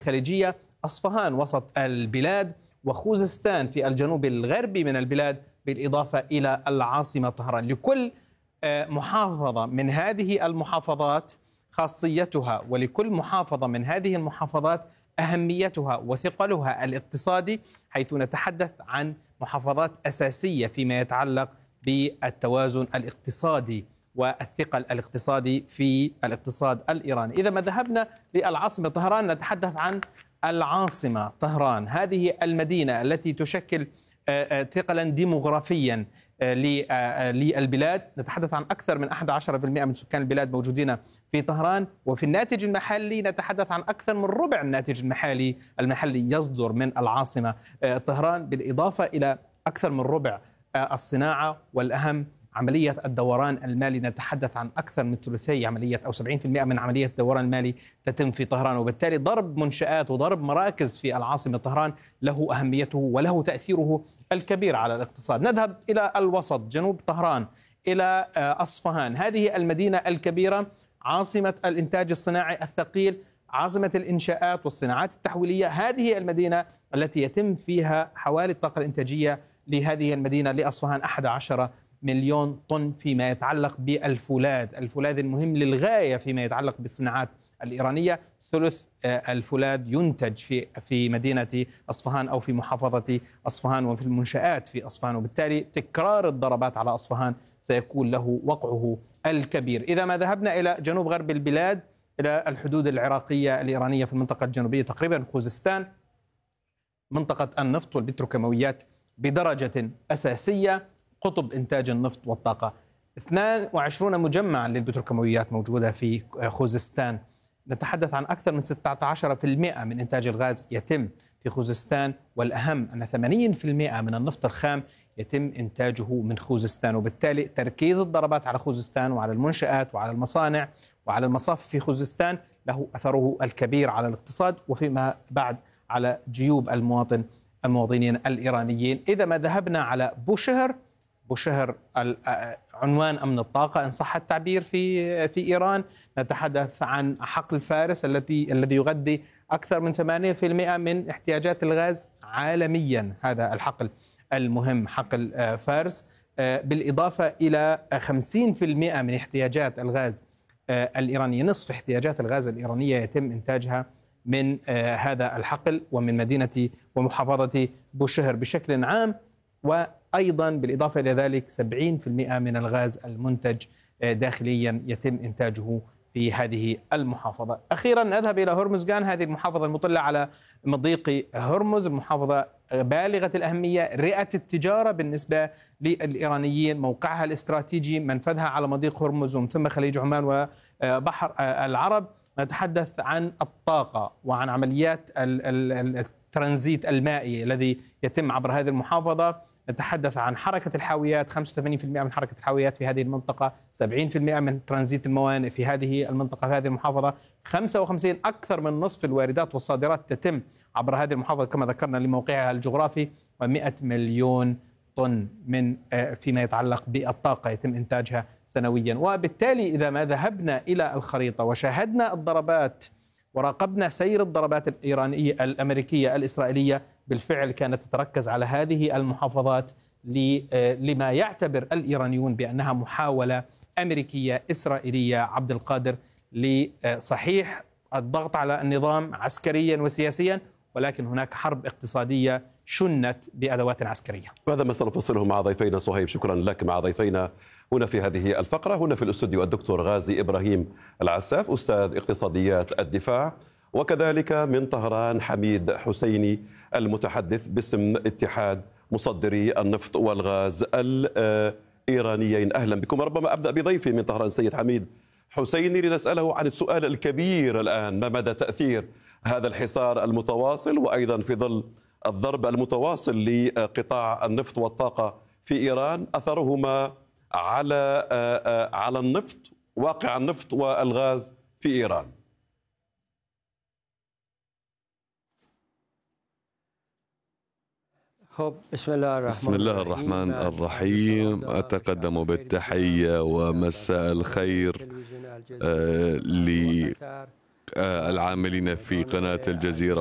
الخليجية، أصفهان وسط البلاد، وخوزستان في الجنوب الغربي من البلاد، بالإضافة إلى العاصمة طهران. لكل محافظة من هذه المحافظات خاصيتها، ولكل محافظة من هذه المحافظات أهميتها وثقلها الاقتصادي، حيث نتحدث عن محافظات أساسية فيما يتعلق بالتوازن الاقتصادي والثقل الاقتصادي في الاقتصاد الإيراني. إذا ما ذهبنا للعاصمة طهران، نتحدث عن العاصمة طهران، هذه المدينة التي تشكل ثقلا ديموغرافيا للبلاد. نتحدث عن أكثر من 11% من سكان البلاد موجودين في طهران، وفي الناتج المحلي نتحدث عن أكثر من ربع الناتج المحلي يصدر من العاصمة طهران، بالإضافة إلى أكثر من ربع الصناعة، والأهم عملية الدوران المالي. نتحدث عن أكثر من ثلثي عملية أو 70% من عملية الدوران المالي تتم في طهران، وبالتالي ضرب منشآت وضرب مراكز في العاصمة طهران له أهميته وله تأثيره الكبير على الاقتصاد. نذهب إلى الوسط، جنوب طهران، إلى أصفهان، هذه المدينة الكبيرة، عاصمة الإنتاج الصناعي الثقيل، عاصمة الإنشاءات والصناعات التحويلية. هذه المدينة التي يتم فيها حوالي الطاقة الإنتاجية لهذه المدينة لأصفهان 11 مليون طن فيما يتعلق بالفولاذ، الفولاذ المهم للغاية فيما يتعلق بالصناعات الإيرانية. ثلث الفولاذ ينتج في مدينة أصفهان أو في محافظة أصفهان وفي المنشآت في أصفهان، وبالتالي تكرار الضربات على أصفهان سيكون له وقعه الكبير. إذا ما ذهبنا إلى جنوب غرب البلاد، إلى الحدود العراقية الإيرانية في المنطقة الجنوبية تقريبا، خوزستان، منطقة النفط والبتروكيماويات بدرجة أساسية، قطب إنتاج النفط والطاقة. 22 مجمعا للبتروكيماويات موجودة في خوزستان. نتحدث عن أكثر من 16% من إنتاج الغاز يتم في خوزستان، والأهم أن 80% من النفط الخام يتم إنتاجه من خوزستان، وبالتالي تركيز الضربات على خوزستان وعلى المنشآت وعلى المصانع وعلى المصافي في خوزستان له أثره الكبير على الاقتصاد، وفيما بعد على جيوب المواطنين الإيرانيين. إذا ما ذهبنا على بوشهر عنوان أمن الطاقة إن صح التعبير في إيران، نتحدث عن حقل فارس الذي يغذي أكثر من 8% من احتياجات الغاز عالميا. هذا الحقل المهم حقل فارس، بالإضافة إلى 50% من احتياجات الغاز الإيرانية، نصف احتياجات الغاز الإيرانية يتم إنتاجها من هذا الحقل ومن مدينة ومحافظة بوشهر بشكل عام. وأيضا بالإضافة إلى ذلك 70% من الغاز المنتج داخليا يتم إنتاجه في هذه المحافظة. أخيرا نذهب إلى هرمزغان، هذه المحافظة المطلة على مضيق هرمز، محافظة بالغة الأهمية، رئة التجارة بالنسبة للإيرانيين، موقعها الاستراتيجي، منفذها على مضيق هرمز ومن ثم خليج عمان وبحر العرب. نتحدث عن الطاقة وعن عمليات الترانزيت المائي الذي يتم عبر هذه المحافظة. نتحدث عن حركة الحاويات، 85% من حركة الحاويات في هذه المنطقة، 70% من ترانزيت الموانئ في هذه المنطقة، في هذه المحافظة، 55 أكثر من نصف الواردات والصادرات تتم عبر هذه المحافظة كما ذكرنا لموقعها الجغرافي، و100 مليون طن من فيما يتعلق بالطاقة يتم إنتاجها سنويا. وبالتالي إذا ما ذهبنا إلى الخريطة وشاهدنا الضربات وراقبنا سير الضربات الإيرانية الأمريكية الإسرائيلية، بالفعل كانت تتركز على هذه المحافظات لما يعتبر الإيرانيون بأنها محاولة أمريكية إسرائيلية عبد القادر لصحيح الضغط على النظام عسكريا وسياسيا، ولكن هناك حرب اقتصادية شنت بأدوات عسكرية. وهذا ما سنفصله مع ضيفينا. صهيب، شكرا لك. مع ضيفينا هنا في هذه الفقرة، هنا في الاستوديو الدكتور غازي إبراهيم العساف، أستاذ اقتصاديات الدفاع، وكذلك من طهران حميد حسيني المتحدث باسم اتحاد مصدري النفط والغاز الإيرانيين. أهلا بكم. ربما أبدأ بضيفي من طهران السيد حميد حسيني لنسأله عن السؤال الكبير الآن: ما مدى تأثير هذا الحصار المتواصل، وأيضا في ظل الضرب المتواصل لقطاع النفط والطاقة في إيران، أثرهما على النفط، واقع النفط والغاز في إيران؟ بسم الله الرحمن الرحيم. أتقدم بالتحية ومساء الخير للعاملين في قناة الجزيرة